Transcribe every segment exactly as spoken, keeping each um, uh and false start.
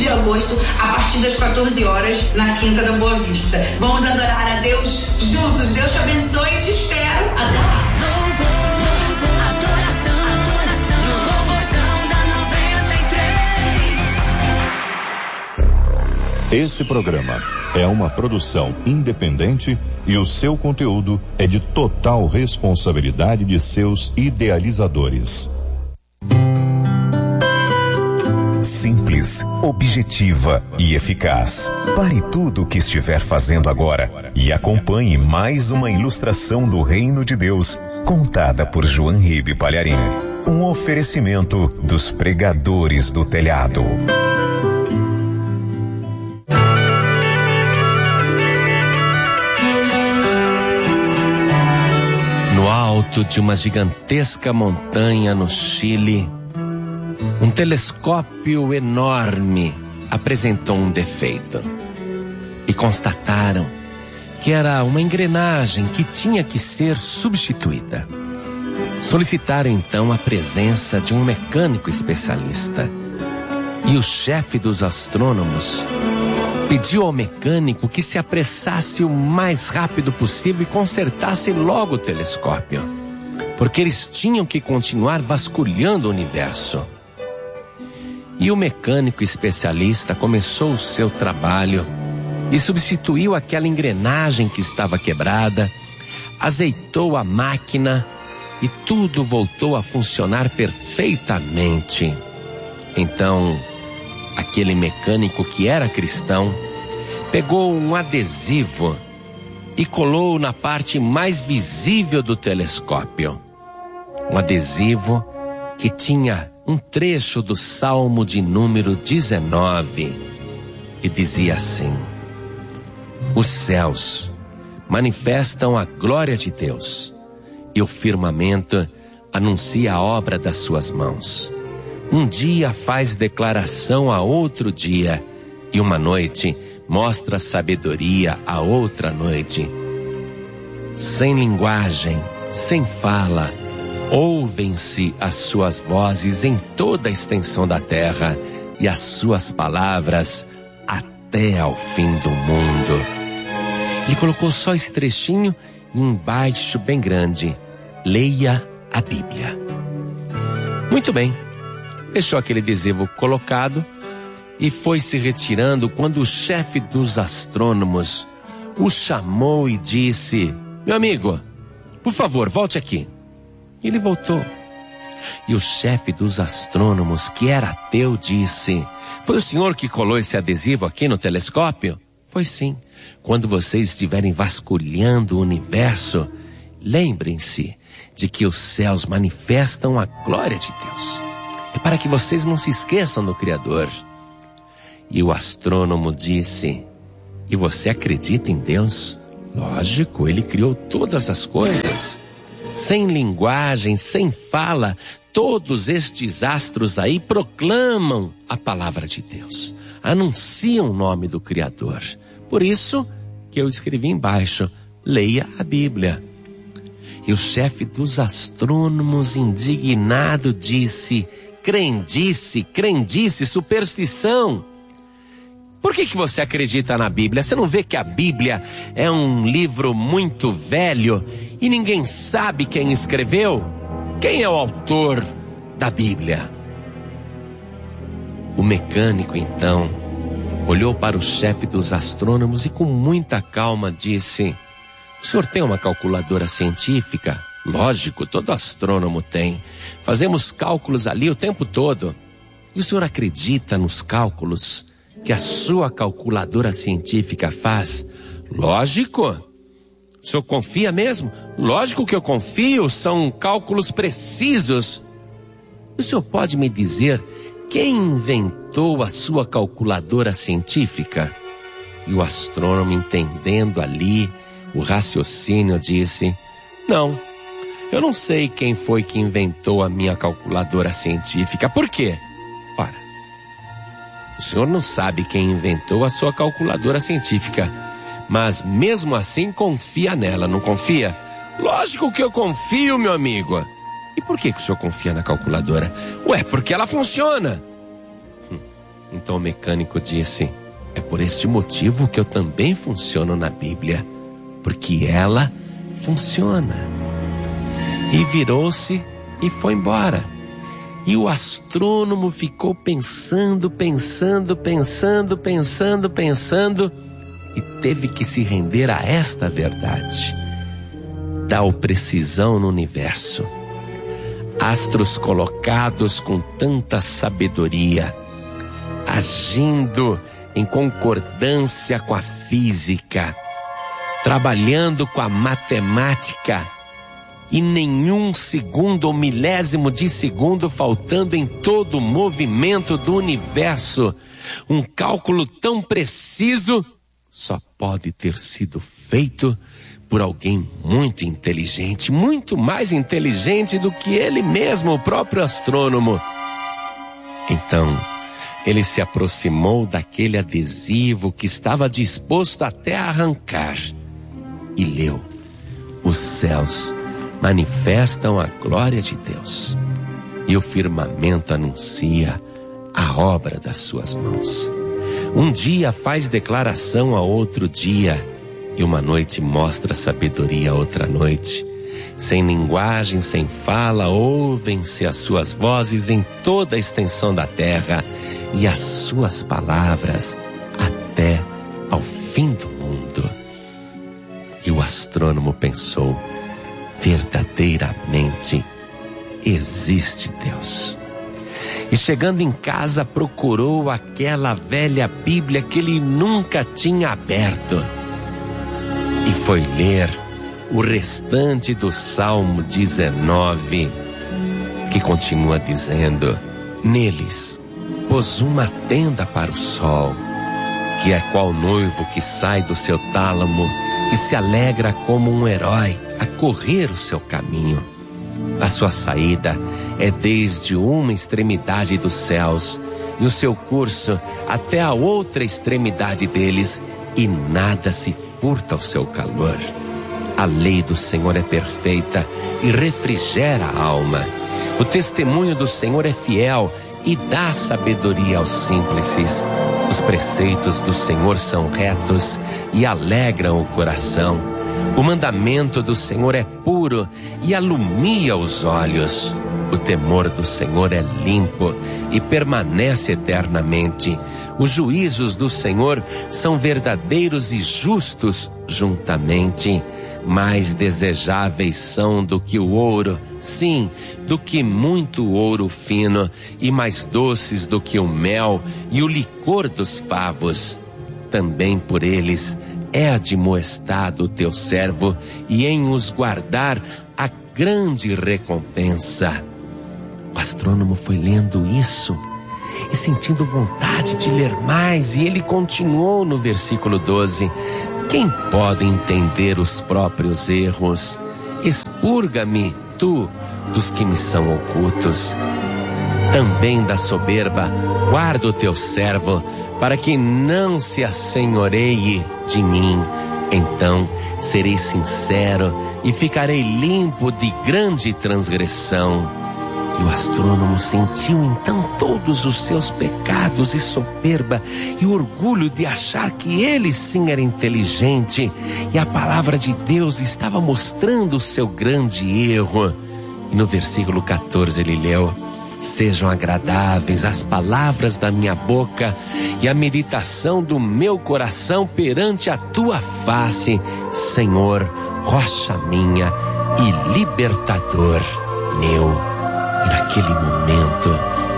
de agosto, a partir das quatorze horas, na Quinta da Boa Vista. Vamos adorar a Deus juntos. Deus te abençoe e te espero. Até lá. Esse programa é uma produção independente e o seu conteúdo é de total responsabilidade de seus idealizadores. Simples, objetiva e eficaz. Pare tudo o que estiver fazendo agora e acompanhe mais uma ilustração do Reino de Deus, contada por João Ribe Palharim. Um oferecimento dos pregadores do telhado. No alto de uma gigantesca montanha no Chile, um telescópio enorme apresentou um defeito e constataram que era uma engrenagem que tinha que ser substituída. Solicitaram então a presença de um mecânico especialista e o chefe dos astrônomos pediu ao mecânico que se apressasse o mais rápido possível e consertasse logo o telescópio, porque eles tinham que continuar vasculhando o universo. E o mecânico especialista começou o seu trabalho e substituiu aquela engrenagem que estava quebrada, azeitou a máquina e tudo voltou a funcionar perfeitamente. Então, aquele mecânico que era cristão pegou um adesivo e colou na parte mais visível do telescópio. Um adesivo que tinha um trecho do Salmo de número dezenove e dizia assim: os céus manifestam a glória de Deus e o firmamento anuncia a obra das suas mãos. Um dia faz declaração a outro dia, e uma noite mostra sabedoria a outra noite. Sem linguagem, sem fala, ouvem-se as suas vozes em toda a extensão da terra, e as suas palavras até ao fim do mundo. Ele colocou só esse trechinho e embaixo bem grande: leia a Bíblia. Muito bem. Deixou aquele adesivo colocado e foi se retirando quando o chefe dos astrônomos o chamou e disse: meu amigo, por favor, volte aqui. E ele voltou. E o chefe dos astrônomos, que era ateu, disse: foi o senhor que colou esse adesivo aqui no telescópio? Foi sim. Quando vocês estiverem vasculhando o universo, lembrem-se de que os céus manifestam a glória de Deus. É para que vocês não se esqueçam do Criador. E o astrônomo disse: e você acredita em Deus? Lógico, ele criou todas as coisas. Sem linguagem, sem fala, todos estes astros aí proclamam a palavra de Deus, anunciam o nome do Criador. Por isso que eu escrevi embaixo: leia a Bíblia. E o chefe dos astrônomos, indignado, disse: crendice, crendice, superstição. Por que que você acredita na Bíblia? Você não vê que a Bíblia é um livro muito velho e ninguém sabe quem escreveu? Quem é o autor da Bíblia? O mecânico, então, olhou para o chefe dos astrônomos e com muita calma disse: o senhor tem uma calculadora científica? Lógico, todo astrônomo tem. Fazemos cálculos ali o tempo todo. E o senhor acredita nos cálculos que a sua calculadora científica faz? Lógico. O senhor confia mesmo? Lógico que eu confio, são cálculos precisos. O senhor pode me dizer quem inventou a sua calculadora científica? E o astrônomo, entendendo ali o raciocínio, disse: não, eu não sei quem foi que inventou a minha calculadora científica. Por quê? Ora, o senhor não sabe quem inventou a sua calculadora científica, mas mesmo assim confia nela, não confia? Lógico que eu confio, meu amigo. E por que que o senhor confia na calculadora? Ué, porque ela funciona. Hum. Então o mecânico disse: é por este motivo que eu também funciono na Bíblia, porque ela funciona. E virou-se e foi embora. E o astrônomo ficou pensando, pensando, pensando, pensando, pensando, e teve que se render a esta verdade: tal precisão no universo, astros colocados com tanta sabedoria, agindo em concordância com a física, trabalhando com a matemática, e nenhum segundo ou milésimo de segundo faltando em todo o movimento do universo. Um cálculo tão preciso só pode ter sido feito por alguém muito inteligente, muito mais inteligente do que ele mesmo, o próprio astrônomo. Então, ele se aproximou daquele adesivo que estava disposto até a arrancar e leu: os céus manifestam a glória de Deus, e o firmamento anuncia a obra das suas mãos. Um dia faz declaração a outro dia, e uma noite mostra sabedoria a outra noite. Sem linguagem, sem fala, ouvem-se as suas vozes em toda a extensão da terra, e as suas palavras até ao fim do mundo. E o astrônomo pensou: verdadeiramente existe Deus. E chegando em casa, procurou aquela velha Bíblia que ele nunca tinha aberto e foi ler o restante do Salmo dezenove, que continua dizendo: neles pôs uma tenda para o sol, que é qual noivo que sai do seu tálamo e se alegra como um herói a correr o seu caminho. A sua saída é desde uma extremidade dos céus, e o seu curso até a outra extremidade deles, e nada se furta ao seu calor. A lei do Senhor é perfeita e refrigera a alma. O testemunho do Senhor é fiel e dá sabedoria aos simples. Os preceitos do Senhor são retos e alegram o coração. O mandamento do Senhor é puro e alumia os olhos. O temor do Senhor é limpo e permanece eternamente. Os juízos do Senhor são verdadeiros e justos juntamente. Mais desejáveis são do que o ouro, sim, do que muito ouro fino, e mais doces do que o mel e o licor dos favos. Também por eles é admoestado o teu servo, e em os guardar a grande recompensa. O astrônomo foi lendo isso e sentindo vontade de ler mais, e ele continuou no versículo doze: quem pode entender os próprios erros? Expurga-me, tu, dos que me são ocultos. Também da soberba guarda o teu servo, para que não se assenhoreie de mim. Então serei sincero e ficarei limpo de grande transgressão. E o astrônomo sentiu então todos os seus pecados e soberba, e o orgulho de achar que ele sim era inteligente, e a palavra de Deus estava mostrando o seu grande erro. E no versículo quatorze ele leu: sejam agradáveis as palavras da minha boca e a meditação do meu coração perante a tua face, Senhor, rocha minha e libertador meu. E naquele momento,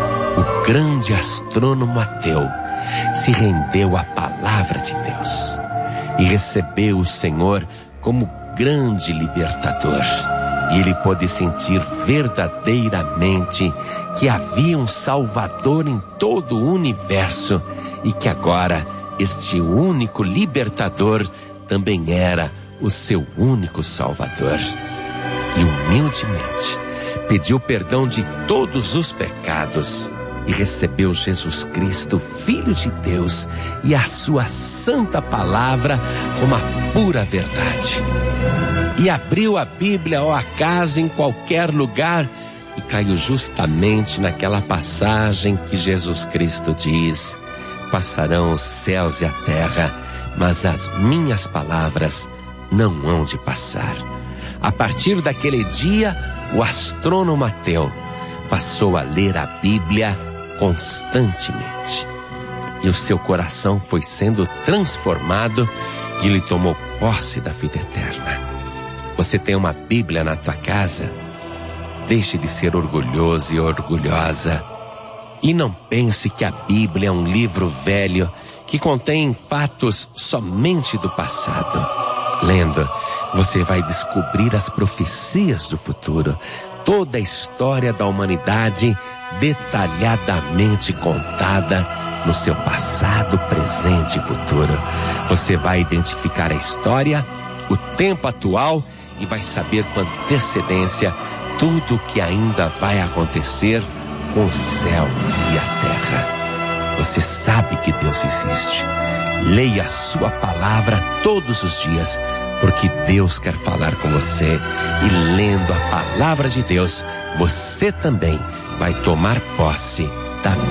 o grande astrônomo ateu se rendeu à palavra de Deus e recebeu o Senhor como grande libertador. E ele pôde sentir verdadeiramente que havia um Salvador em todo o universo, e que agora este único libertador também era o seu único Salvador. E humildemente pediu perdão de todos os pecados e recebeu Jesus Cristo, Filho de Deus, e a sua santa palavra como a pura verdade. E abriu a Bíblia ao acaso em qualquer lugar e caiu justamente naquela passagem que Jesus Cristo diz: passarão os céus e a terra, mas as minhas palavras não hão de passar. A partir daquele dia, o astrônomo ateu passou a ler a Bíblia constantemente. E o seu coração foi sendo transformado e ele tomou posse da vida eterna. Você tem uma Bíblia na tua casa? Deixe de ser orgulhoso e orgulhosa. E não pense que a Bíblia é um livro velho que contém fatos somente do passado. Lendo, você vai descobrir as profecias do futuro, toda a história da humanidade detalhadamente contada no seu passado, presente e futuro. Você vai identificar a história, o tempo atual e vai saber com antecedência tudo o que ainda vai acontecer com o céu e a terra. Você sabe que Deus existe. Leia a sua palavra todos os dias, porque Deus quer falar com você. E lendo a palavra de Deus, você também vai tomar posse da vida.